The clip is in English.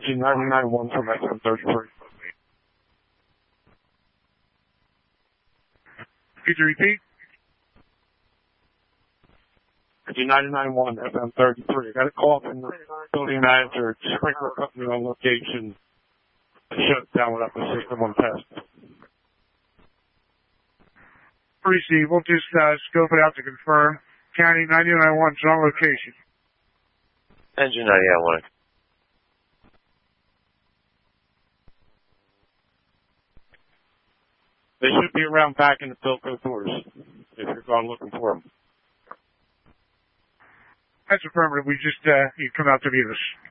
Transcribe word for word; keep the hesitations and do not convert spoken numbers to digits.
G ninety-nine point one from X M thirty-three. Could you repeat? G ninety-nine point one F M thirty-three. I got a call from the building manager, sprinkler company on location. Shut down without the system on test. Receive. We'll just uh, scope it out to confirm. County ninety-nine point one is on location. Engine ninety-nine point one. They should be around back in the Philco doors if you're going looking for them. That's affirmative. We just, uh, you come out to meet us.